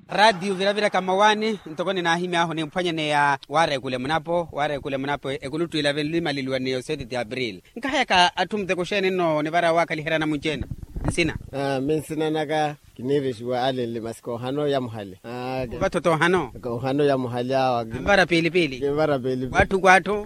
radio vira kama wani ntokoni na himi aho ni mpanya ne ya ware kule mnapo ekulutu 11 lima lilwa ni 7 April nkahaya ka atumte koshene no ne bara wakaliherana munjena sina mensina naka kinirishwa alele masiko hano ya muhale watoto hano ko hano ya muhale awa bara pili watu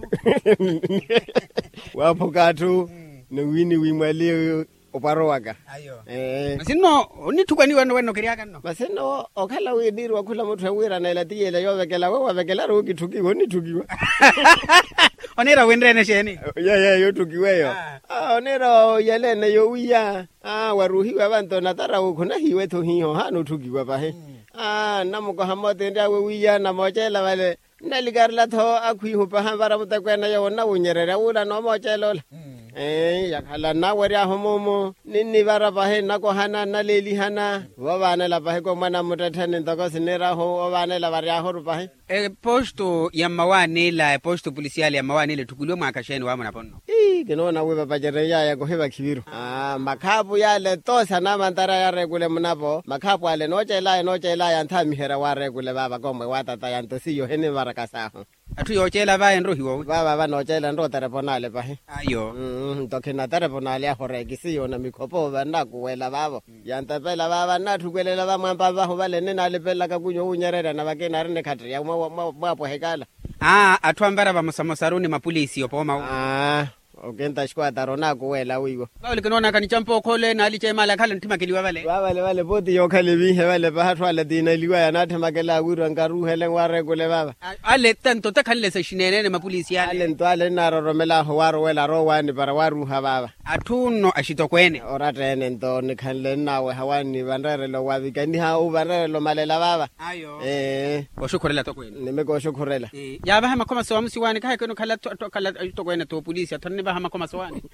wapo katu no wini wimali oparo waga ayo masino nitukani wano kiriaka no masino okhala widirwa kula muthu awira na ilatiela yovekela wavekela ro kituki woni tukiwa onera wendrene sheni yo tukiweyo onera yelene yo wiya waruhiwa bantu natara ukuna hiwe to hiyo hanu tukiwa bahe namuko hamote ndawe wiya na mochela wale naligarla tho akhui pa hambara mutakwena yo na unyerera ula no mochelo yakhala na wari ahomomo nini bara bahe nako hana na leli hana wabana la bahe ko mana mutathane ndako sinera ho wabana la bari aho bahe posto ya mawane la posto policial ya mawane le tukulio makasheni wa mnapono kinona we baba jere ya ko heba kibiro makhapu ya le to sana mantara ya regule mnapo makhapu ale no chela ya nthami hera wa regule baba komwe wa tata ya ntosiyo hene baraka saho atu yo chela ba enro hiwo baba no chela ndo telefonale bahe ayo ndokena telefonale ya horekisiyo na mikhopo bana kuwela babo yantapela baba nathukelela ba mwamba ba ho bale nena lepela ka kunyo unyerera na bakena rene khatri ya mwapo hekala atwambara ba musamosaruni mapolisi yopoma ogenta squadra rona kuwela wiwo bawle kinona kanichampo khole na alichemala khala ntimakeliwa bale boti yokhale bihe bale bahathwala dina liwa yana themakela wirwa ngaruhele ngware kule baba ale tanto takhalle se shinene mapolisi ale ntwale naro romela ho waro wela ro wani para waruha baba athuno ashitokwene oratene ndo nikhanle nawe hawani bandare lo wabikani ha ubandare lo malela baba ayo oshukhorela tokwene nimeko oshukhorela yaba hama koma so amsiwani kaya kono khala tokwene to polisi athone hama koma swani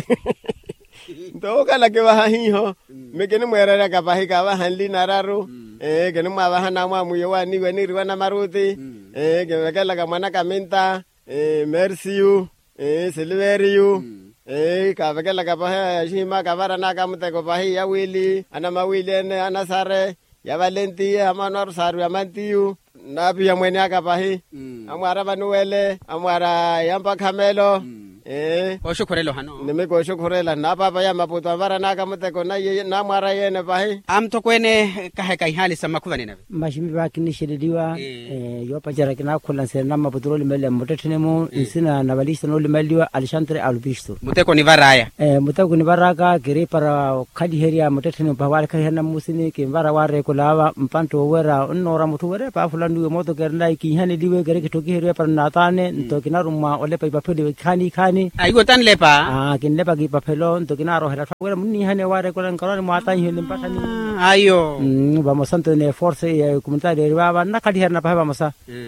ndo kala ke ba hiho mekene mwerera ka ba hika ba hanli nararo kene mwa ba hana mwa muyo wani weni riwana maruti ke mekela ka mwana ka minta merci you silveri you ka bekela ka ba shima ka bara na ka muteko ba hi ya wili ana mawili ene ana sare ya valenti amanor saru amantiu nabi ya mwene aka ba hi amwara banuwele amwara yamba kamelo oshukhorelo hano nimeko oshukhorela na baba ya maputo bara na kamuteko na mwara yene bahe amtokwene kahe hali samakuvani nabe mashimi bakinishiridiwa yo pajara kina kulanse na maputo limele mutethenemo insina na balisa no limeliwa alishantre alubisto muteko ni varaya muteko ni varaka gere para khali heria mutethenemo bawale khana musini ke vara ware kulawa mpanto wera nora mutu were pa fulandu moto gerna ki hani liwe gere kitoki heria para natane ntokina rumma ole pa papeli khani aigo tan lepa kinlepa ki papelo ntokina ro hera wera munni hani ware kulan karani mata hile mpatani ayo vamos santo ne force comunitaria baba nakadi herna pa vamos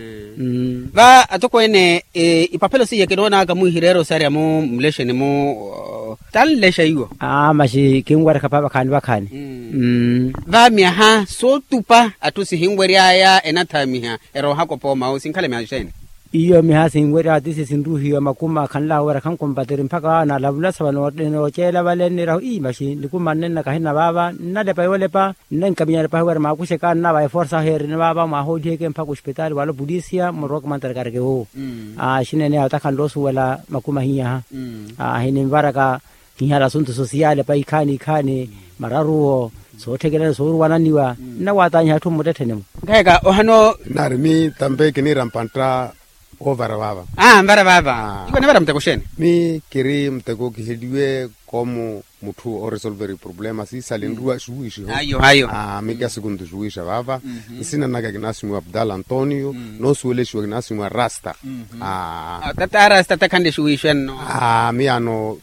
ba atokwene ipapelo si yekenona ka muhirero sari amu mleshene mu tan lesha yiwo mashi kingwara kapaba bakani ba miha so tupa atusi hingweri aya enatamiha ero hakopo ma usinkale mashene iyo mihasin wera disi sinruhi makuma kanla wera kan kombatere mpaka na labula sabano no chela baleni rahu mashi likumanne na kahina baba na de payole pa nen kamiya pa wera makushe kan na ba forza her ne baba ma hodie ke mpaka hospital wala budisia morok mantar karke ho shine ne atakan losu wala makuma hiya hinin baraka hiya asunto sociale pa ikani mararuo so tegela so wananiwa na watanya tu mutethenemo ngeka ohano narimi tambe kini rampantra ovara baba mbara baba iko ne bara mtekosheni mi kiri mteko kihediwe como mutu o resolver problema si salindua suishi ayo mika segundo suisha baba isina naga gnasimu Abdal Antonio no suele shu gnasimu Rasta tata Rasta takande suishen no mi ano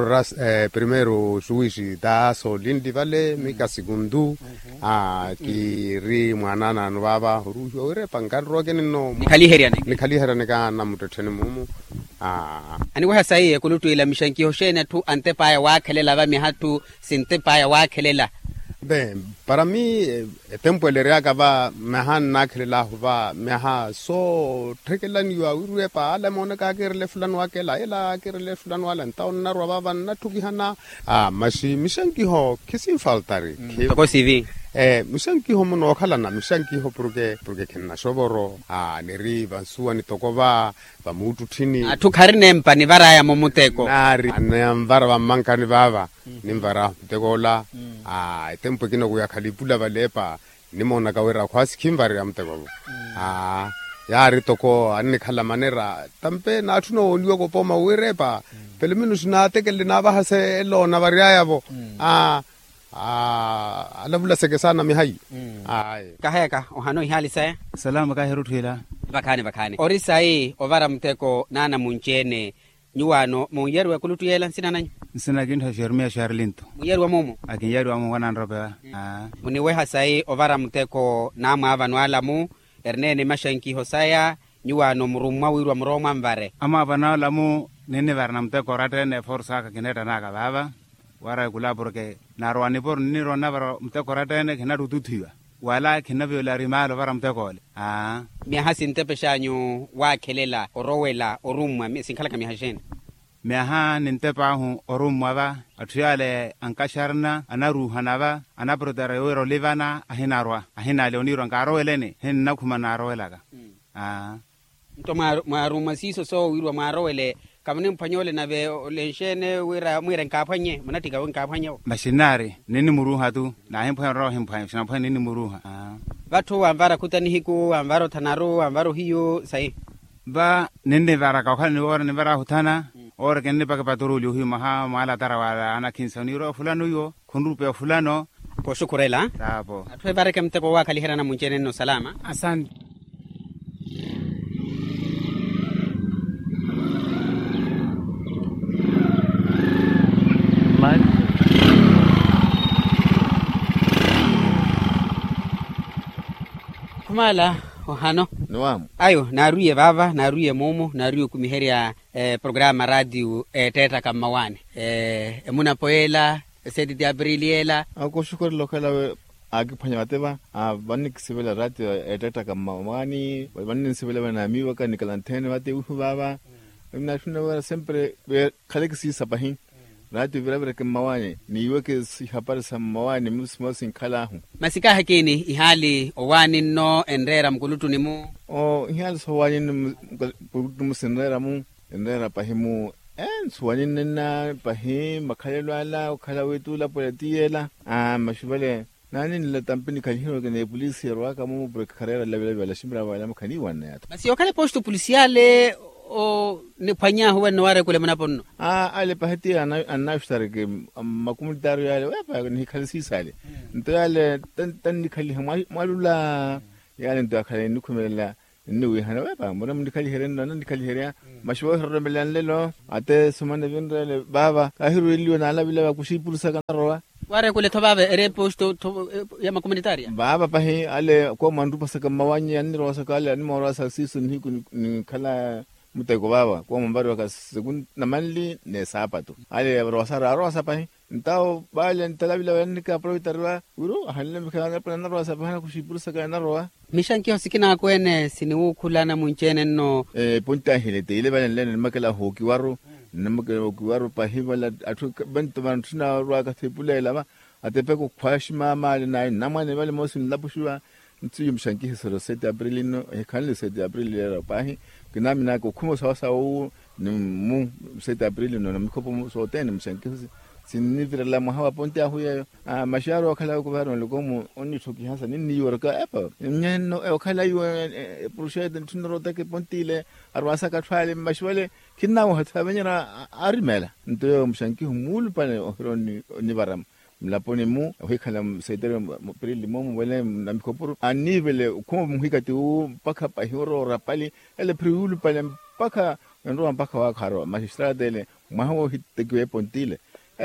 primero suishi da so lindi vale mika segundo kiri mwanana no baba rujo ore pangadro kenino nikali heriane ka na mutethene mumu ani wa sai kulutu ila mishanki hoshene tu antepa ya wakelela ba mi hatu sintepa ya wakelela para mí tempo le rea ba mehan naklela ba meha so trekelan yu awire pa ala mona ka kerle fulan wakela ela kerle fulan wala taun na roba ban na tuki hana mashi mishanki ho kisin faltari ko CV Mishankiho muno khalana mishankiho porque kenna shoboro neri vansuwa ni tokova va mutu thini atukhari nempa ni varaya momuteko nari anamvara va mankani vava nimvara tekola tempo kino kuya khalipula valepa nimona kawera khwasi khimvari ya mteko yari toko anni khala manera tampe na thuno oliwa ko poma wirepa pele minu sina tekele na ba hase lona variya yabo alabula seke sana mihai kaheka ohano ihali saya salama ka herutwila vakhane orisai ovara mteko nana munchene nyuwano muyeri wa kulutuyela nsina nanyu nsina kinto Jeremia Charlinto muyeri wa mumu akinyeri wa mu 100 muniwe hasai ovara mteko namwa avanu alamu ernene mashanki hosaya nyuwano murumwa wirwa muromwa mvare ama avanu alamu nene varna mteko ratene forsa ka kineta naka baba wara kula porque narwani por niro navaro mteko ratene kina rututhiwa wala kina viola rimalo vara mteko le mia hasinte peshanyu wakhelela orowela orumwa sinkhala ka mihashene meha nintepa hu orumwa ba atuyale ankasharna anaruhanaba anaprotera wero livana ahina leoniro ngarowelene hinna kuma narowelaga nto maruma siso so wirwa marowele kamne mpanyole na be lenshene wira mwire nkaphanye munatika wenkaphanye mashinari nini muruha tu na hempha ro hempha shinapha nini muruha vathu amvara kutani hiku amvaro thanaru amvaro hiyo sai ba nende vara ka khani ora ne vara hutana ora kenne paka patrulio hi maha mala tarawala ana kinsaniro fulano yo khunrupe fulano ko shukurela tapo atwe bareke mteko wa kali herana munchene no salama asante kumala ohano Nuamu. ayo naruye baba naruye mumu naruye kumiheria programa radio teta kamawane emuna poela sediti abriliela Ako shukuri lokala we agipanya mateba bani kisibela radio teta kamawani bani kisibela na miwa ka nikalantene wate uhu baba na shuna wala sempre kale kisi sabahin radio vile kamawani ni iweke si habari sa mawani musimosi nkala masika hakini ihali owani no endera mkulutu nimu ihali sowani mkulutu musendera mu endera pahimu swani nena pahim makhalelo ala ukhala wetu la politiela mashubale nani nila tampini kalihino kene polisi roaka mu brekarera la shimbra wala mkhani wana basi okale posto policiale o ne panya huwa no ware kule manaponno ale pahati anashtare ke makumultaru yale wapa ni khalisi sale nto yale tan ni khali malula yale nto khale ni khumela ni hana wapa mona ni khali heren nan ni khali heria mashwa hermelan lelo ate sumane binrele baba kahiru ilio na ala bila kushipulsa kanarwa ware kule thobabe ere posto ya makomunitaria baba pahi ale ko mandu pasaka mawanyi ani rosa kale ani mora sa season hiku ni kala muteko baba ko mbari waka segun namanli ne sapato ale rosa pahi ntao bale ntalabila wanika aproveitarwa uro halle mkhana plana rosa pahi kushipulsa kana roa mishanki hosikina kwene siniukhulana munchene no ponta hilete ile bale lene makala hoki waru namakala hoki waru pahi bala atu bantu bantuna roa ka tepulela ba atepe ku khwashima mali na namane bale mosin lapushwa ntsuyo mishanki hisoro 7 April no ekhale 7 April era pahi kinamina ko khumo sawasa u mu 7 April no namkhopo so tene mishanki sinivira la mahawa ponte ahuya masharo khala ko baro lokomo onni thoki hasa nini yorka epa nyenno khala yu project tunro take pontile arwasa ka thwale mashwale kinnawo hatha benyara arimela nto mshanki humul pane ohroni nibaram mlapone mu hikhala setere april mu wele namkhopuru anivele ko muhikati u paka pahiro rapali ele priulu pale paka ndo mpaka wa kharo magistrate mahawo hitekwe pontile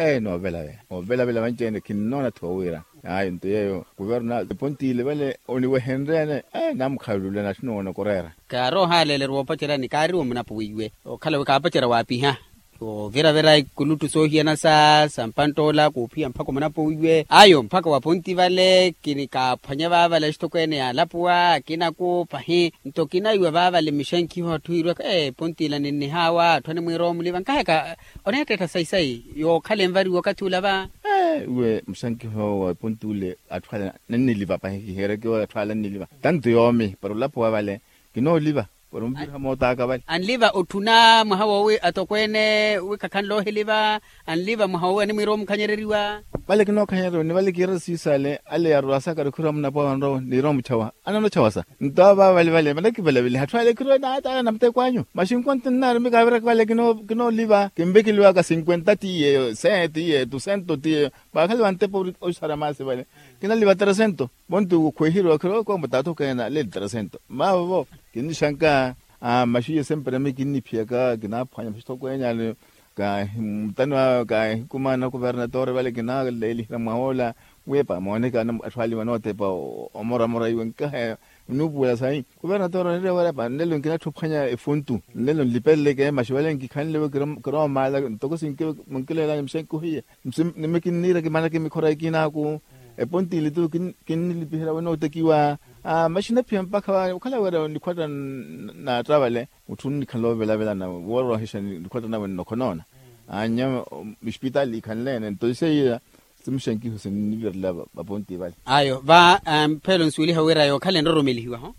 novela manchene kinona thowira hayi into yeyo kuverna pontile vale oniwe henrene namkhalule nasinona korera karo halele ro pachera ni kari wo mna puiwe okhala ka pachera wapi ha o vera ikulutu sohiana sa sampantola kupia mpaka mnapo uiwe ayo mpaka waponti vale kinika phanya baba le stokwene alapua kina ku pahi ntokina iwe baba le mishanki ho tuirwa ponti la nini hawa thone mwiro muliva nkaheka oneteta saisai yo khale mvari wakati ulaba we mshanki ho wa ponti ule atwala nini liva pahi here ke atwala nini liva tanto yomi pero lapua vale kino liva por umbira mota ka vale an liva utuna mhawa we atokwene we kakanlo heliva an liva mhawa ni mwiro mkhanyereriwa vale kino khanyero ni vale kira sisale ale yarwasa ka kuram na pa ro ni rom chawa anano chawasa ntaba vale vale kibele hatwale kiro na ta namte kwanyu mashin kontenar mi ka vera vale kino liva kimbe kilwa ka 50 tie 7 tie 200 tie ba khale ante por usara más vale kina liva 300 bontu khwehiro kro ko matato kana le 300 ma bo kini shanka mashi sempre mi kini piaka kina phanya msto kwenya le ka mtanwa ka kuma na gobernador vale kina le la maola wepa monica na atwali manote pa omora iwen ka nubula sai gobernador re wala pa ndelo kina thuphanya efuntu ndelo lipelle ke mashwale ngikhanle kro mala toko sinke munkele la mshenko hiye nimekini ke mala ke mikhora kina ku ponti litu kin lipihira wano takiwa mashina pia mpaka kala wera ni kwata na travel utun khalo vela na woro hishan ni kwata na wano konona anya hospital ikhanle entonces simshanki husen ni verla ponti vale ayo va pelon suli hawera yo khale ndoro melihiwa ho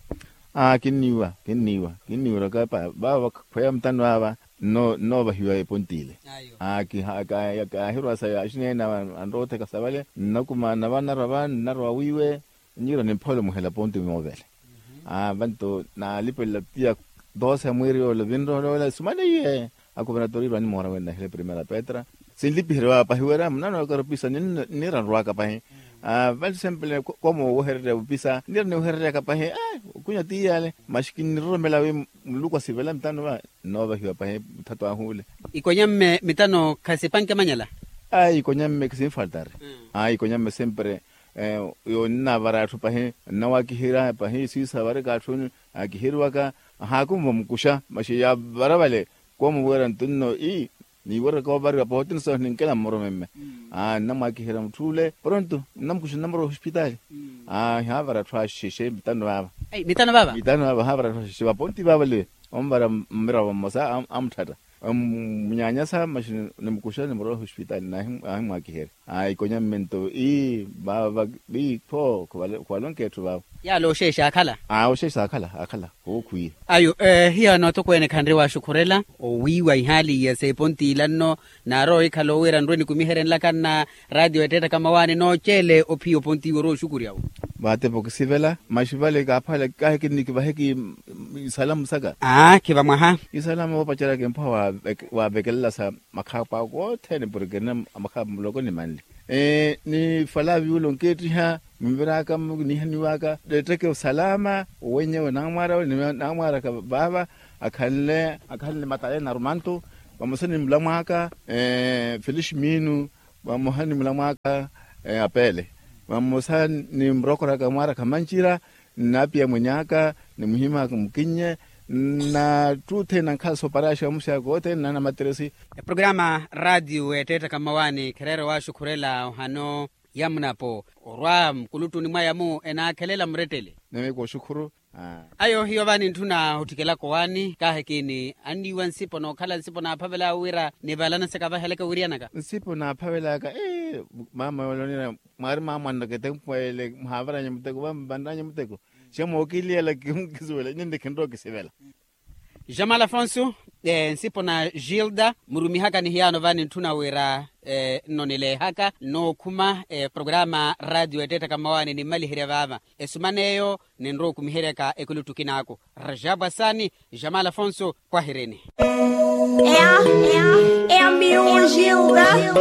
kinniwa ka ba khoya mtano aba no ba hiwa pontile ka hirwa sa ashine na andote ka sabale nakuma na bana raba na rawiwe nyiro ni pholo muhela ponti mobile banto na lipela pia 12 mwiri o le vindo la sumane ye akobratori rani mora wena hele primera petra sin lipirwa pa hiwera mnano ka pisa ni ranwa ka pa val simple como uherre pisa ni ne uherre ka pa kunya tiale mashkin romela we luko sivela mtano no ba hiwa pa tato ahule ikonyame mitano kasipanke manyala ikonyame kisi faltar ikonyame sempre yo na baratu pa na wakihira pa sisa bare ka thun akihirwa ka hakum mkusha mashi ya barabale como weran tunno ni wara ko barga potin so ninkela moromemme nama kihira mtule pronto namkusha namro hospital ha bara trashi mitano baba ha bara trashi ponti baba le ombara mira mosa amthata mnyanya sa mashin nimkusha nimro hospital na hima kihira ikonyamento baba bi ko kwalon ke tu baba ya lo shesha akhala shesha akhala ko kui ayo hiya no to kwene khandre wa shukurela o wiwa ihali ya se ponti lanno na ro ikhalo wera ndweni kumiheren lakana radio eteta kama wani no chele opio ponti woro shukuri yao bate bokisivela mashivale ka phala ka kiniki baheki salam saga kiba maha isalam wa pachara ke mpawa wa bekella sa makhapa ko thene burgena makhapa mloko ni manli ni falavi ulonketi ha mbira kam ni haniwaka de take salama wenyewe nangmara ka baba akhalle matale narumanto bamusani mlamaka felish minu bamuhani mlamaka apele bamusani ni mrokora kamara kamanchira na pia mwenyaka ni muhima kumkinye na tute na kaso parasha musha gote na matresi programa radio eteta kama wani kerero wa shukurela hano yamnapo orwa mkulutu ni mayamu ena kelela mretele neme ko shukuru ayo hiyo bani ntuna hutikela ko wani kahekini andi wansipo no khala nsipo na phavela wira ne balana se ka ba heleka wiriana ka nsipo na phavela ka mama walonina mari mama ndakete mpwele mhavara nyamteko bambandanya mteko chamo kiliela kimkizwela nyende kendo kisevela Jamal Afonso nsipo na Gilda murumi haka ni hiano vani ntuna wira nonile haka no kuma programa radio eteta kama wani ni mali hiria vava esumaneyo nendro kumihereka ekulutukinako Rajab Asani Jamal Afonso kwa hireni é a minha Gilda